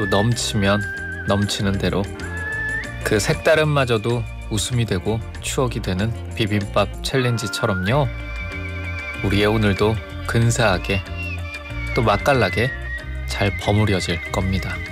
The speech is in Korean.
또 넘치면 넘치는 대로 그 색다름마저도 웃음이 되고 추억이 되는 비빔밥 챌린지처럼요. 우리의 오늘도 근사하게 또 맛깔나게 잘 버무려질 겁니다.